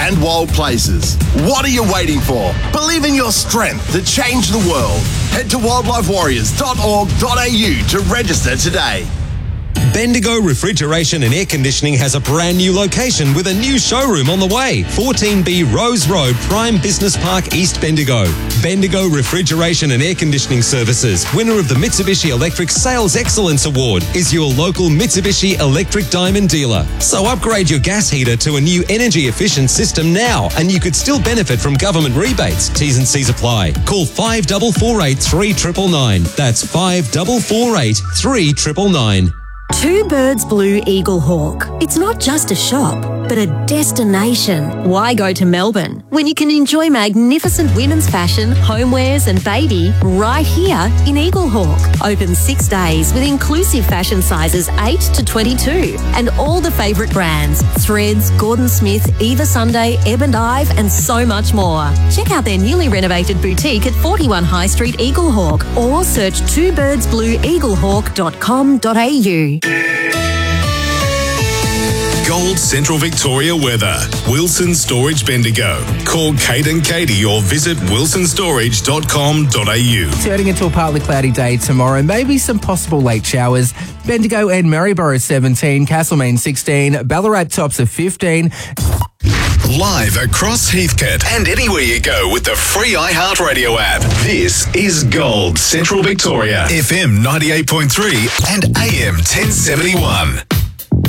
and wild places. What are you waiting for? Believe in your strength to change the world. Head to wildlifewarriors.org.au to register today. Bendigo Refrigeration and Air Conditioning has a brand new location with a new showroom on the way. 14B Rose Road, Prime Business Park, East Bendigo. Bendigo Refrigeration and Air Conditioning Services, winner of the Mitsubishi Electric Sales Excellence Award, is your local Mitsubishi Electric Diamond dealer. So upgrade your gas heater to a new energy efficient system now, and you could still benefit from government rebates. T's and C's apply. Call 5448 3999. That's 5448 3999. Two Birds Blue Eagle Hawk. It's not just a shop, but a destination. Why go to Melbourne when you can enjoy magnificent women's fashion, homewares and baby right here in Eagle Hawk? Open 6 days with inclusive fashion sizes 8 to 22 and all the favourite brands: Threads, Gordon Smith, Eva Sunday, Ebb and Ive and so much more. Check out their newly renovated boutique at 41 High Street, Eagle Hawk, or search twobirdsblueeaglehawk.com.au. Gold Central Victoria weather. Wilson Storage Bendigo. Call Kate and Katie or visit wilsonstorage.com.au. Turning into a partly cloudy day tomorrow. Maybe some possible late showers. Bendigo and Maryborough 17, Castlemaine 16, Ballarat tops of 15. Live across Heathcote and anywhere you go with the free iHeartRadio app. This is Gold Central Victoria. FM 98.3 and AM 1071.